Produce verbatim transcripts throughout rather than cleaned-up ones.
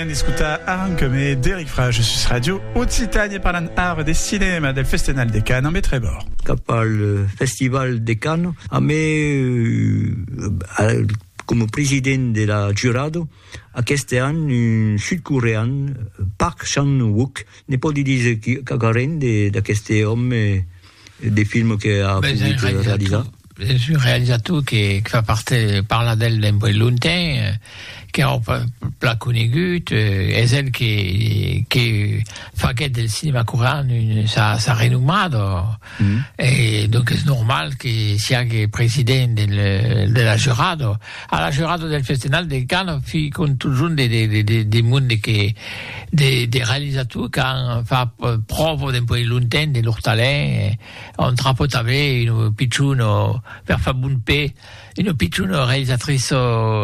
Discuta arrancome d'Eric Frage sus radio Occitanie parlant art des cinéma del Festival de Cannes en Bétrébord. Cap al Festival de Cannes, a me euh, comme président de la jurado, aquest any un sud-coréen, Park Chan-wook, ne pot dir Gagarin d'aquest homme des films que ha pogut realitzar. És un realitzador que, que fa part, parla d'ell d'un peu lointain, que ha pla conegut, és ell que, que fa aquest del cinema coreà s'ha renomat, mm. e donc és normal que sia president del, de la jurado. A la jurado del Festival de Cannes fi conjunt de, de, de, de, de món que de, de realitzadors que han fa prova d'un peu lointain de leur talent, on trapot també un pitxun per fa bon pe, une pitxuna realitzatrice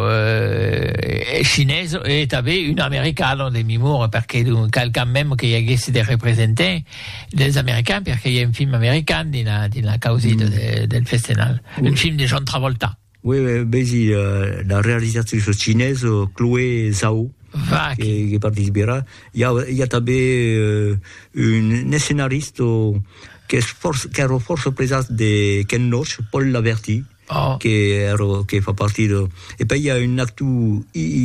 euh, xinesa e també un americano de Mimur, perquè quelqu'un même que hi hagués de representar dels americans, perquè hi ha un film americà dins la causita mm. de, del festival, oui. Un film de John Travolta. Oui, vezi, uh, la realitzatrice xinesa Chloé Zhao, Va, che, che... che parteciperà. Hi ha, hi ha també uh, un escenarista che, forse, che era forse presat de Ken Loach, Paul Laverty, oh. che, era, che fa partito. E poi hi ha un acteur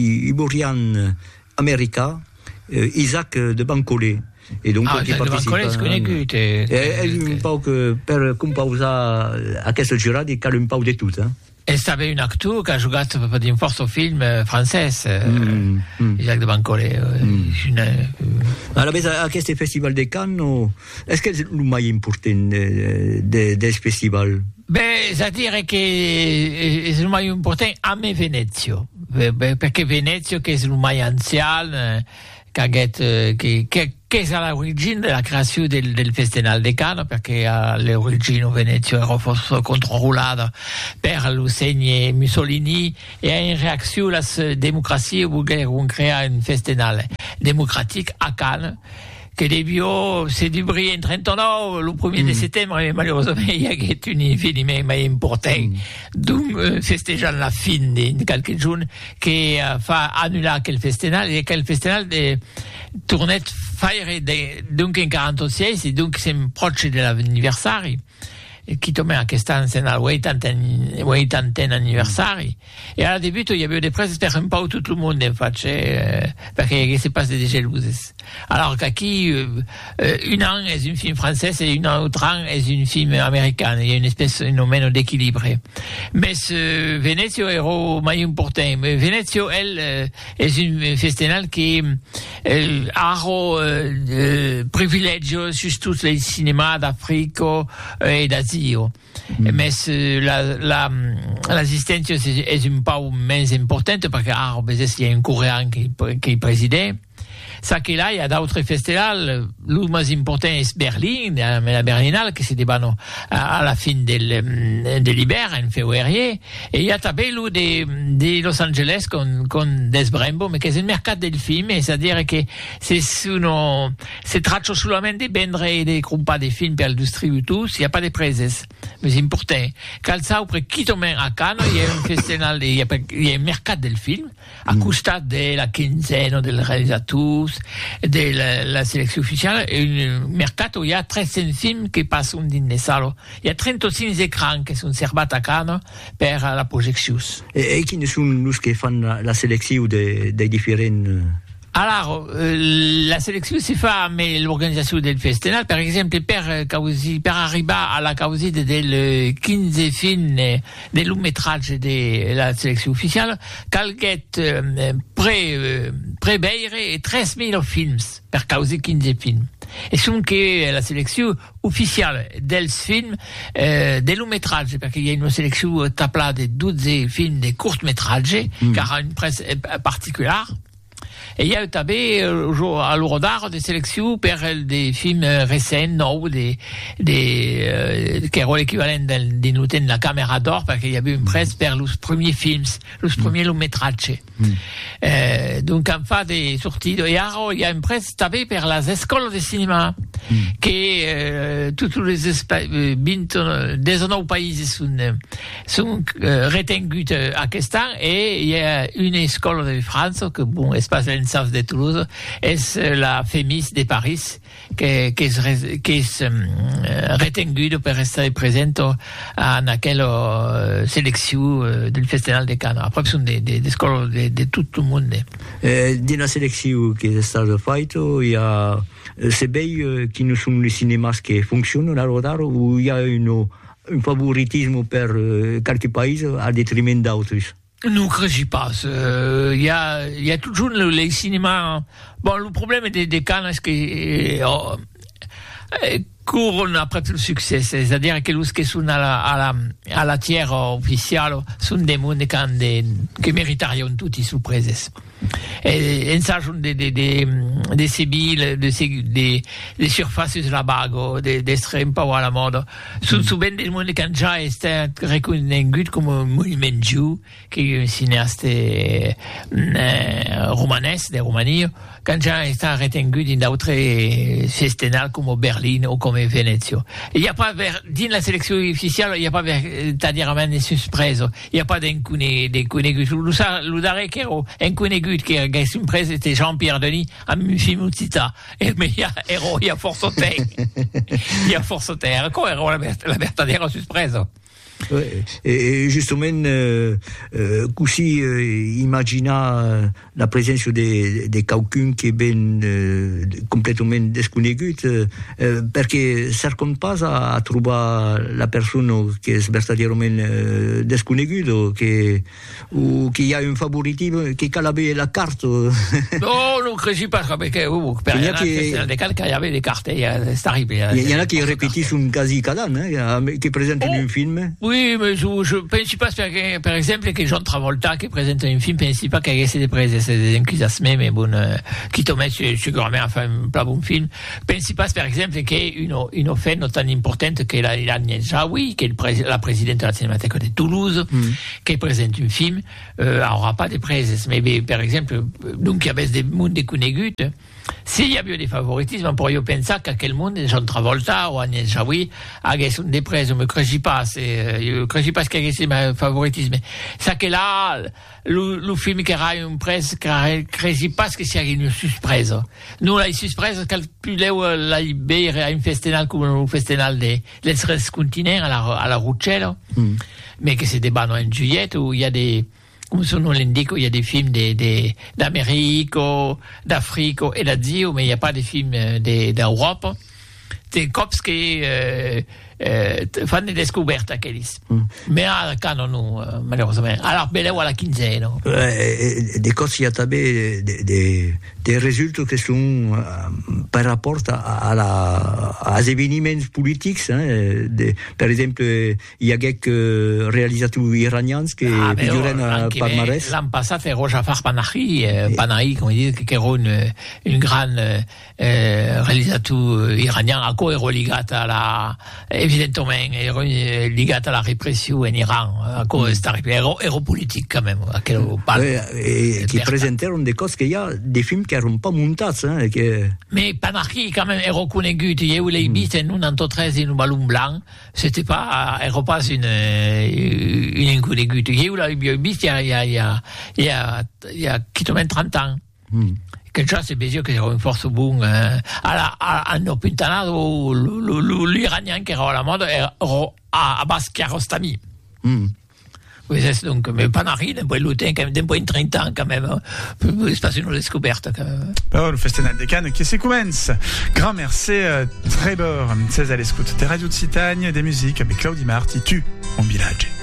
iborian americà, uh, Isaac de Bancolé. E dunque ah, che partecipa è sconosciuto è, è un po' che per composare a questo girato cade un po' di tutto, eh? E stava un acteur che ha giocato per un forte film francese, mm, mm. Jacques de Bancolé. Mm. Une, uh... Allora, a questo festival de Cannes, est-ce que c'est le plus important del de, festival? Beh, sa dire che è il più importante a me Venezio, perché Venezio che è il più anziano, che, che, che, che è all'origine della creazione del, del Festival de Cannes, perché all'origine Venezia era forse controllata per l'Ussegni Mussolini e in reazione alla democrazia voulevano creare un festival démocratique a Cannes che debió se débrouiller en trenta-neuf le premier mm. de septembre, mais malheureusement il y a un événement mais important, mm. donc euh, festejar la fin de quelques jours qui uh, fa annuler quel festival et quel festival de tournet faire de, donc en quarante-six et donc c'est proche de l'anniversaire qui tombe a quest'anno al oittanten anniversari e al debutto il y avait des presses per un po' tutto il mondo infatti eh, perché si passe des jalouses alors qu'aquí euh, un an è un film français et un autre an è un film américain, il y a une espèce non meno d'équilibre mais ce Venezio era mai important. Venezio elle è un festival che eh, ha eh, privilegio su tutti i cinema d'Africa e d'Asia. Mm. Mais la, la, l'assistenza è un po' meno importante perché a Arbeses il y a un coréen qui, qui préside. Ça que là, il y a d'autres festivals. Le plus important est Berlin, la Berlinale, qui se débat à la fin de, de l'hiver, en février. Et il y a tabello de, de Los Angeles con, con Des Brembo, mais c'est un mercat del film, c'est-à-dire que c'est sono, se traccio solamente di vendere e di comprare dei film per il distribuito, il n'y a pas de prezes. Mais c'est important. Calzao, per chi tombe a Cannes, il y a un festival, il y a, il y a un mercat del film, a costat de la quinzaine del realizzatori, de la, la sélection officielle, un mercato, il y a trecento film che passano in le sale. Il y a trentacinque écrans che sono serbati a Cannes per la projection. E, e quali sono quelli che fanno la selezione dei, dei differenti? Alors, euh, la sélection si fa mais l'organisation del festival, per esempio, per, causi, per arrivare alla causita del quinze film del lungometraggio della selezione ufficiale, calget euh, pre, euh, prebeire tremila films per causi quinze film. E sono che la selezione ufficiale del film eh, del lungometraggio, perché il y a una selezione tappata di dodici film di cortometraggi, mm. che ha una presse particolare. E il y a també a l'Eurodar des sélections per des films récents, nous, des, des, euh, qui era l'équivalent de noter la caméra d'or, parce qu'il y avait une presse per les premiers films, les premiers longs-métrages. Mm. Euh, donc, en fa des sorties, et alors, il y a une presse també per les écoles de cinéma, mm. que euh, tous les espaces, euh, des nou pays sont, sont euh, retenguts à aquest any, et il y a une école de France, que bon, espace South de Toulouse, es la Femis de Paris, que, que es, que es um, retenguda per estar present en aquella selecció del Festival de Cannes. Après, són de, de, de escoles de, de tot el món. Eh, dina selecció que està faita, hi ha... Se veu que no són els cinemes que funcionen a rodar o hi ha un, un favoritisme per qualque país a detriment d'altres? Non, je ne sais pas. Il euh, y, a, y a toujours les, les cinémas... Bon, le problème de, de Cannes, c'est que... Euh, euh, courent après le succès, c'est-à-dire que les qui sont à la, à la, à la tiers officielle sont des mondes qui mériteraient toutes les surprises. Et, et ça, sont des, des, des, des civils, des, des, des surfaces de la bague, des, des extrêmes pas à la mode. Sont souvent des mondes qui ont déjà été reconnus comme monument juif, qui est un cinéaste euh, romanesque, de Roumanie, qui ont déjà été retenus dans d'autres festivals comme Berlin ou comme Venezia. Il n'y a pas, dans la sélection officielle, il n'y a pas, c'est-à-dire, une surprise. Il n'y a pas d'inconnu, d'inconnu. Le dernier qui est inconnu, qui a une surprise, c'était Jean-Pierre Denis, à Mufimutita. Mais il y a, il y a force au terre. Il y a force au terre. Quoi, la verdadera surprise? Ouais. Et justement, euh, euh, così euh, immagina la présence de, de quelqu'un qui est ben euh, complètement desconnu, euh, parce que ça ne compte pas à, à trouver la personne qui est verdaderement euh, desconnue, qui, ou qui a un favoritisme, qui a la carte. Non, non, je ne sais pas, parce que oh, il y a des cas qui avaient des cartes, c'est arrivé. Il y en a qui répétissent un quasi cadran, hein, qui présentent oh, un film. Oui, mais je ne pense pas, par exemple, que John Travolta, qui présente un film, ne pense pas qu'il y ait des prises, c'est des enthousiasmes, mais bon, euh, qui te mettent sûrement à faire un bon film. Je ne pense pas, par exemple, qu'il y ait une, une offense tant importante que la Agnès Jaoui, qui est pré- la présidente de la Cinémathèque de Toulouse, mm. qui présente un film, euh, n'aura pas de prises. Mais, mais, par exemple, donc, il y avait des mondes de Cunégut. S'il y avait des favoritismes, on pourrait penser qu'à quel monde John Travolta ou Agnès Jaoui avaient des prises. Je ne crois pas. C'est, je ne crois pas qu'il y ait des favoritismes. C'est que là, le, le film qui aura une presse, je ne crois pas qu'il y ait une surprise. Nous, la surprise, quand plus là, la I B a un festival comme le festival de l'Est continent à la, à la Rochelle, mm. mais que c'est des bancs en juillet où il y a des, comme son nom l'indique, il y a des films de, de, d'Amérique, d'Afrique et d'Asie, mais il n'y a pas de films de, d'Europe. Des cops qui euh, euh, font des découvertes à Kélis. Mm. Mais à Cannes, non, euh, malheureusement. Alors, ben là, à la quinzaine. Euh, des cops, il y a des, des, des résultats qui sont euh, par rapport à, à, la, à les événements politiques. Hein, de, par exemple, il y a quelques réalisateurs iraniens qui ah, figurent à palmarès. L'an passé, c'est Rojafar Panahi, euh, Panahi, comme on dit, qui est une, une grande euh, réalisateur iranien, à quoi est ligato alla, evidentemente, ero ligato alla repressione in Iran, a cause mm. ero, ero politique quand même, à quel ouais, et qui présentaient des causes qu'il y a des films qui n'ont pas monté. Hein, que... Mais Panahi, quand même, ero connu, il y a eu les bis, et nous, en treize, in un ballon blanc, c'était pas, ero pas une, une inconnue. Il y a eu la bis, il y a, il y a, il y a, il y a, il y a, quasiment trente ans. Mm. Che già si pensa che era un forza boom eh, alla, hanno pintanato l'Iranien che era alla moda era Abbas Kiarostami. Mm. Donc, mais Panahi, d'un point de lutin, d'un point de trente ans, quand même, c'est pas une découverte, quand même. Oh, le Festival de Cannes qui se commence. Grand merci, euh, Trébor, seize à l'écoute des radios de Citagne, des musiques avec Claudie Marti, tu, mon village.